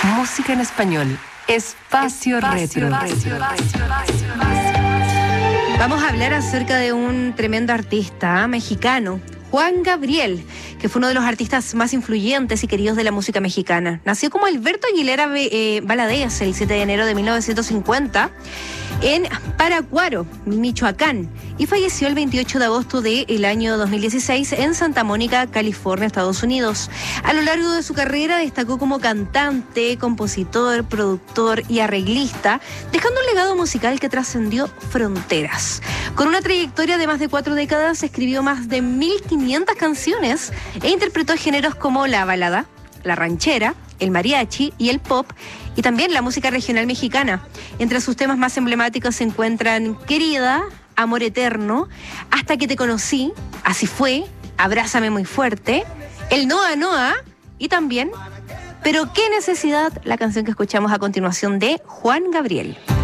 Música en español. Espacio Retro. Vamos a hablar acerca de un tremendo artista mexicano, Juan Gabriel, que fue uno de los artistas más influyentes y queridos de la música mexicana. Nació como Alberto Aguilera Valadez el 7 de enero de 1950 en Paracuaro, Michoacán, y falleció el 28 de agosto del año 2016 en Santa Mónica, California, Estados Unidos. A lo largo de su carrera destacó como cantante, compositor, productor y arreglista, dejando un legado musical que trascendió fronteras. Con una trayectoria de más de 4 décadas, escribió más de 1.500 canciones e interpretó géneros como la balada, la ranchera, el mariachi y el pop, y también la música regional mexicana. Entre sus temas más emblemáticos se encuentran Querida, Amor Eterno, Hasta que te conocí, Así fue, Abrázame muy fuerte, El Noa Noa y también Pero qué necesidad, la canción que escuchamos a continuación de Juan Gabriel.